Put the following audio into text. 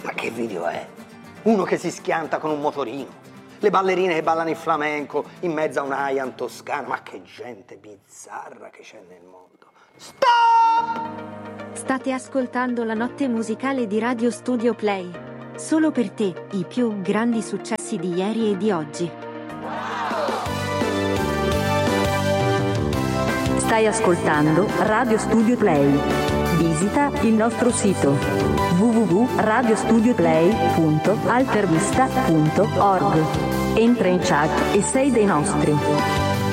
Ma che video è? Uno che si schianta con un motorino, le ballerine che ballano il flamenco in mezzo a un'Haiyan toscana. Ma che gente bizzarra che c'è nel mondo. Stop! State ascoltando la notte musicale di Radio Studio Play. Solo per te, i più grandi successi di ieri e di oggi. Stai ascoltando Radio Studio Play. Visita il nostro sito www.radiostudioplay.altervista.org. Entra in chat e sei dei nostri.